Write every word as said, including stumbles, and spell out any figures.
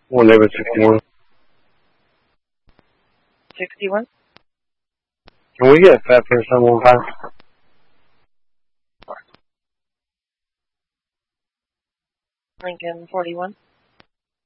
One David sixty-one. sixty-one? Can we get Fat First on one five? Lincoln forty-one.